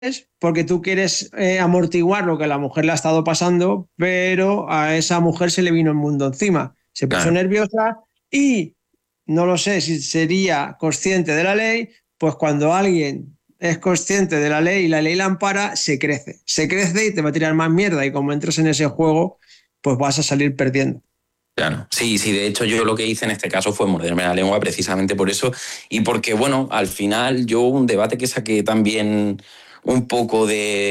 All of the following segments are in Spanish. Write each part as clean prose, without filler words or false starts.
porque tú quieres amortiguar lo que a la mujer le ha estado pasando, pero a esa mujer se le vino el mundo encima. Se puso Claro. nerviosa y no lo sé si sería consciente de la ley, pues cuando alguien es consciente de la ley y la ley la ampara, se crece y te va a tirar más mierda y como entres en ese juego, pues vas a salir perdiendo. Claro, sí, sí, de hecho yo lo que hice en este caso fue morderme la lengua precisamente por eso y porque, bueno, al final yo un debate que saqué también un poco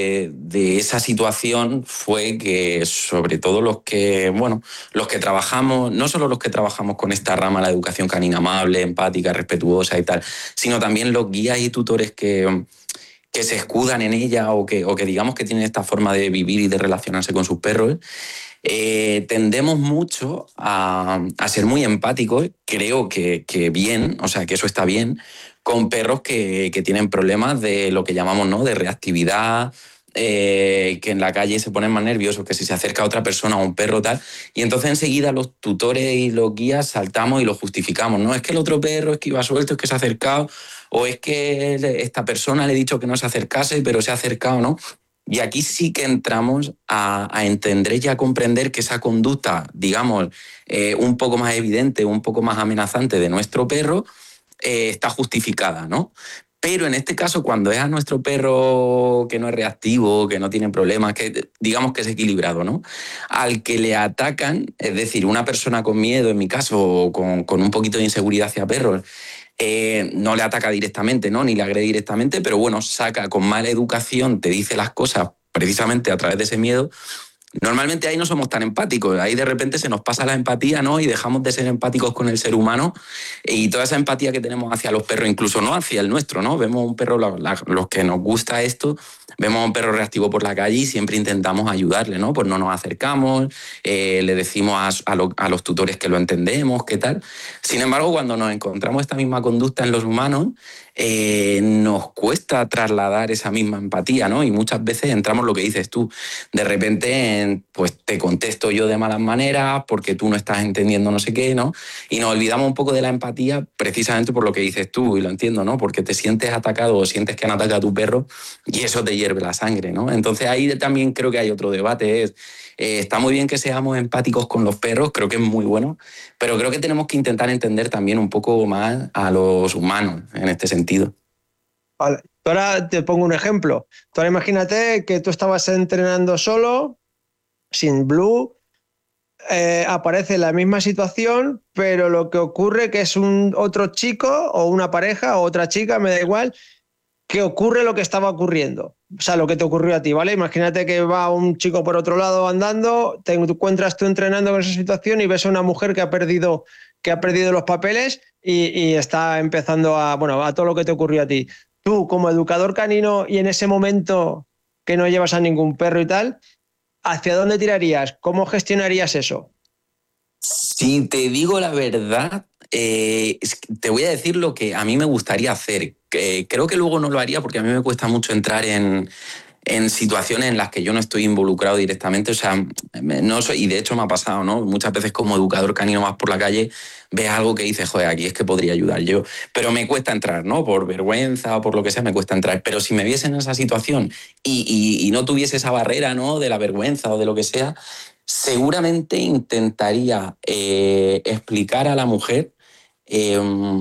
de esa situación fue que sobre todo los que, bueno, los que trabajamos, no solo los que trabajamos con esta rama, la educación canina amable, empática, respetuosa y tal, sino también los guías y tutores que se escudan en ella o que digamos que tienen esta forma de vivir y de relacionarse con sus perros, tendemos mucho a ser muy empáticos, creo que bien, o sea, que eso está bien, con perros que tienen problemas de lo que llamamos, ¿no?, de reactividad, que en la calle se ponen más nerviosos, que si se acerca a otra persona o un perro tal, y entonces enseguida los tutores y los guías saltamos y lo justificamos, ¿no? Es que el otro perro es que iba suelto, es que se ha acercado, o es que esta persona le he dicho que no se acercase, pero se ha acercado, ¿no? Y aquí sí que entramos a entender y a comprender que esa conducta, digamos, un poco más evidente, un poco más amenazante de nuestro perro, está justificada, ¿no? Pero en este caso, cuando es a nuestro perro que no es reactivo, que no tiene problemas, que digamos que es equilibrado, ¿no? Al que le atacan, es decir, una persona con miedo, en mi caso, o con un poquito de inseguridad hacia perros, no le ataca directamente, ¿no?, ni le agrede directamente, pero bueno, saca con mala educación, te dice las cosas precisamente a través de ese miedo. Normalmente ahí no somos tan empáticos, ahí de repente se nos pasa la empatía, ¿no? Y dejamos de ser empáticos con el ser humano y toda esa empatía que tenemos hacia los perros, incluso no hacia el nuestro, ¿no? Vemos un perro, los que nos gusta esto, vemos a un perro reactivo por la calle y siempre intentamos ayudarle, ¿no? Pues no nos acercamos, le decimos a los tutores que lo entendemos, qué tal. Sin embargo, cuando nos encontramos esta misma conducta en los humanos, nos cuesta trasladar esa misma empatía, ¿no? Y muchas veces entramos lo que dices tú, de repente pues te contesto yo de malas maneras porque tú no estás entendiendo no sé qué, ¿no? Y nos olvidamos un poco de la empatía precisamente por lo que dices tú, y lo entiendo, ¿no? Porque te sientes atacado o sientes que han atacado a tu perro y eso te hierve la sangre, ¿no? Entonces ahí también creo que hay otro debate, está muy bien que seamos empáticos con los perros, creo que es muy bueno, pero creo que tenemos que intentar entender también un poco más a los humanos en este sentido. Vale. Ahora te pongo un ejemplo. Tú ahora imagínate que tú estabas entrenando solo, sin Blue, aparece la misma situación, pero lo que ocurre que es un otro chico o una pareja o otra chica, me da igual, que ocurre lo que estaba ocurriendo. O sea, lo que te ocurrió a ti, ¿vale? Imagínate que va un chico por otro lado andando, te encuentras tú entrenando con esa situación y ves a una mujer que ha perdido los papeles y está empezando a, bueno, a todo lo que te ocurrió a ti. Tú, como educador canino y en ese momento que no llevas a ningún perro y tal, ¿hacia dónde tirarías? ¿Cómo gestionarías eso? Si te digo la verdad, te voy a decir lo que a mí me gustaría hacer. Creo que luego no lo haría porque a mí me cuesta mucho entrar en situaciones en las que yo no estoy involucrado directamente. O sea, no soy, y de hecho me ha pasado, ¿no? Muchas veces como educador canino más por la calle, ves algo que dices, joder, aquí es que podría ayudar yo. Pero me cuesta entrar, ¿no? Por vergüenza o por lo que sea, me cuesta entrar. Pero si me viese en esa situación y no tuviese esa barrera, ¿no?, de la vergüenza o de lo que sea, seguramente intentaría explicar a la mujer eh,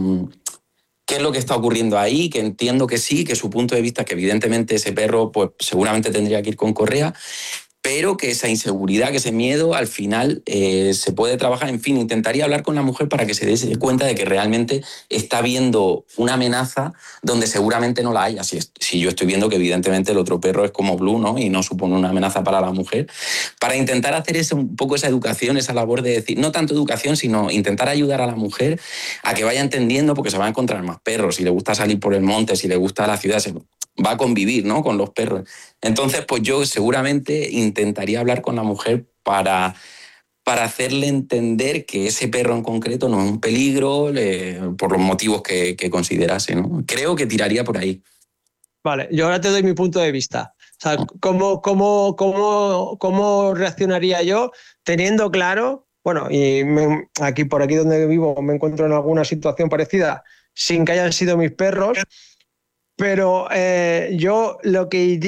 qué es lo que está ocurriendo ahí, que entiendo que sí, que su punto de vista, que evidentemente ese perro pues seguramente tendría que ir con correa, pero que esa inseguridad, que ese miedo, al final se puede trabajar. En fin, intentaría hablar con la mujer para que se dé cuenta de que realmente está viendo una amenaza donde seguramente no la haya. Si yo estoy viendo que evidentemente el otro perro es como Blue, ¿no?, y no supone una amenaza para la mujer, para intentar hacer un poco esa educación, esa labor de decir, no tanto educación, sino intentar ayudar a la mujer a que vaya entendiendo, porque se va a encontrar más perros, si le gusta salir por el monte, si le gusta la ciudad, se va a convivir, ¿no?, con los perros. Entonces, pues yo seguramente intentaría hablar con la mujer para hacerle entender que ese perro en concreto no es un peligro, por los motivos que considerase, ¿no? Creo que tiraría por ahí. Vale, yo ahora te doy mi punto de vista. O sea, ¿cómo reaccionaría yo teniendo claro, bueno, aquí por aquí donde vivo me encuentro en alguna situación parecida sin que hayan sido mis perros Pero yo lo que